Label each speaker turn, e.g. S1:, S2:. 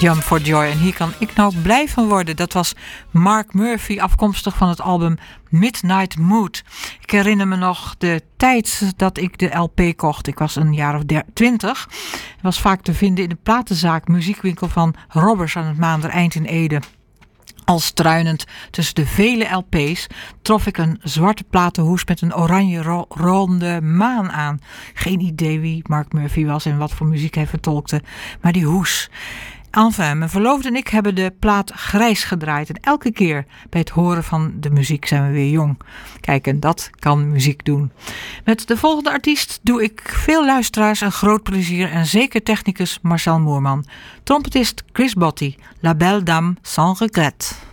S1: Jump for Joy. En hier kan ik nou blij van worden. Dat was Mark Murphy, afkomstig van het album Midnight Mood. Ik herinner me nog de tijd dat ik de LP kocht. Ik was een jaar of 20. Het was vaak te vinden in de platenzaak muziekwinkel van Robbers aan het Maandereind in Ede. Al struinend tussen de vele LP's trof ik een zwarte platenhoes met een oranje ronde maan aan. Geen idee wie Mark Murphy was en wat voor muziek hij vertolkte, maar die hoes. Enfin, mijn verloofde en ik hebben de plaat grijs gedraaid. En elke keer bij het horen van de muziek zijn we weer jong. Kijk, en dat kan muziek doen. Met de volgende artiest doe ik veel luisteraars een groot plezier. En zeker technicus Marcel Moerman. Trompetist Chris Botti. La Belle Dame sans regret.